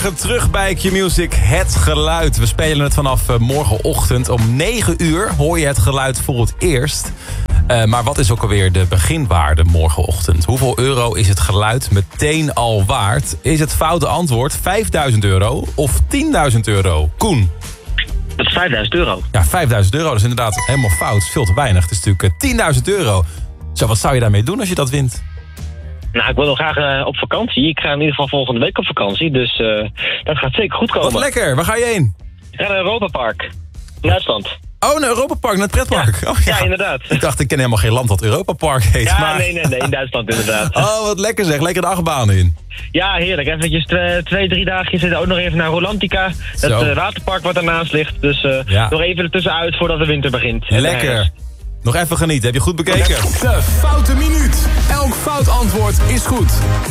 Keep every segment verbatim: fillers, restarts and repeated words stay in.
Goedemorgen, terug bij Q-Music. Het geluid. We spelen het vanaf uh, morgenochtend. Om negen uur hoor je het geluid voor het eerst. Uh, maar wat is ook alweer de beginwaarde morgenochtend? Hoeveel euro is het geluid meteen al waard? Is het foute antwoord vijfduizend euro of tienduizend euro? Koen? Dat is vijfduizend euro. Ja, vijfduizend euro. Dat is inderdaad helemaal fout. Dat is veel te weinig. Het is natuurlijk uh, tienduizend euro. Zo, wat zou je daarmee doen als je dat wint? Nou, ik wil nog graag uh, op vakantie. Ik ga in ieder geval volgende week op vakantie. Dus uh, dat gaat zeker goed komen. Wat lekker. Waar ga je heen? Ik ga naar Europa Park. In Duitsland. Oh, naar Europa Park, naar het pretpark. Ja, oh, ja. ja, inderdaad. Ik dacht, ik ken helemaal geen land dat Europa Park heet. Ja, maar... nee, nee, nee, in Duitsland inderdaad. Oh, wat lekker zeg. Lekker de achtbaan in. Ja, heerlijk. Eventjes twee, twee drie dagen zitten ook nog even naar Rolantica. Het uh, waterpark wat ernaast ligt. Dus uh, ja. nog even ertussenuit voordat de winter begint. Lekker. Nog even genieten. Heb je goed bekeken? De foute minuut. Elk fout antwoord is goed.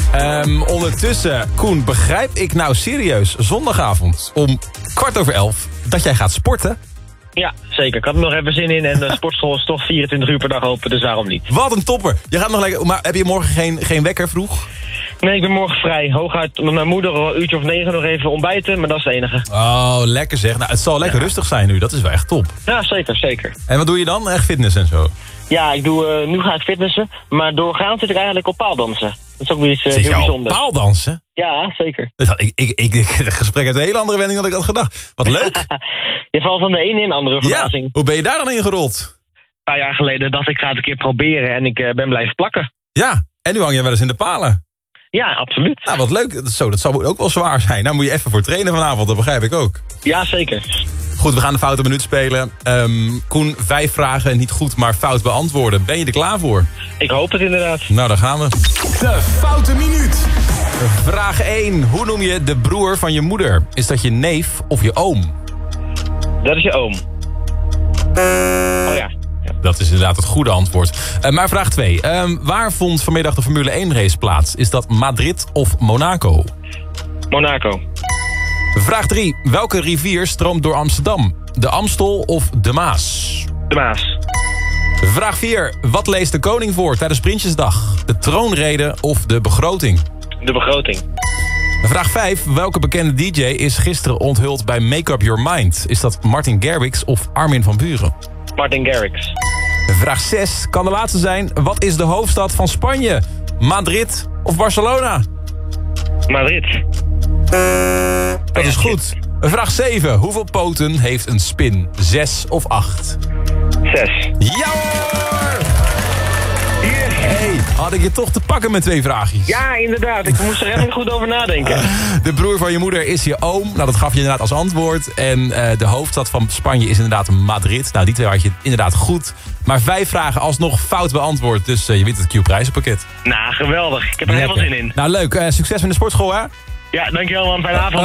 Um, ondertussen, Koen, begrijp ik nou serieus zondagavond om kwart over elf dat jij gaat sporten? Ja, zeker. Ik had er nog even zin in en de sportschool is toch vierentwintig uur per dag open, dus waarom niet? Wat een topper. Je gaat nog lekker, maar heb je morgen geen, geen wekker vroeg? Nee, ik ben morgen vrij. Hooguit met mijn moeder een uurtje of negen nog even ontbijten, maar dat is het enige. Oh, lekker zeg. Nou, het zal lekker ja. rustig zijn nu. Dat is wel echt top. Ja, zeker, zeker. En wat doe je dan? Echt fitness en zo? Ja, ik doe, uh, nu ga ik fitnessen, maar doorgaans zit ik eigenlijk op paaldansen. Dat is ook weer iets uh, Zit heel jou bijzonders. Paaldansen? Ja, zeker. Ik, ik, ik, het gesprek heeft een hele andere wending dan ik had gedacht. Wat leuk. Je valt van de ene in de andere verbazing. Ja, hoe ben je daar dan ingerold? Een paar jaar geleden dacht ik, ga het een keer proberen en ik uh, ben blijven plakken. Ja, en nu hang je wel eens in de palen. Ja, absoluut. Nou, wat leuk. Zo, dat zou ook wel zwaar zijn. Nou moet je even voor trainen vanavond, dat begrijp ik ook. Ja, zeker. Goed, we gaan de foute minuut spelen. Um, Koen, vijf vragen, niet goed, maar fout beantwoorden. Ben je er klaar voor? Ik hoop het inderdaad. Nou, daar gaan we. De foute minuut. Vraag één. Hoe noem je de broer van je moeder? Is dat je neef of je oom? Dat is je oom. Oh ja. Dat is inderdaad het goede antwoord. Uh, maar vraag twee. Um, waar vond vanmiddag de Formule één race plaats? Is dat Madrid of Monaco? Monaco. Vraag drie. Welke rivier stroomt door Amsterdam? De Amstel of de Maas? De Maas. Vraag vier. Wat leest de koning voor tijdens Prinsjesdag? De troonrede of de begroting? De begroting. Vraag vijf. Welke bekende D J is gisteren onthuld bij Make Up Your Mind? Is dat Martin Garrix of Armin van Buuren? Martin Garrix. Vraag zes. Kan de laatste zijn. Wat is de hoofdstad van Spanje? Madrid of Barcelona? Madrid. Dat is goed. Vraag zeven. Hoeveel poten heeft een spin? Zes of acht? Zes. Ja hoor! Yes. Hey, had ik je toch te pakken met twee vraagjes? Ja, inderdaad. Ik moest er even goed over nadenken. De broer van je moeder is je oom. Nou, dat gaf je inderdaad als antwoord. En uh, de hoofdstad van Spanje is inderdaad Madrid. Nou, die twee had je inderdaad goed. Maar vijf vragen alsnog fout beantwoord. Dus uh, je wint het Q-prijzenpakket. Nou, geweldig. Ik heb er helemaal zin in. Nou, leuk. Uh, succes met de sportschool, hè? Ja, dankjewel man. Fijne avond.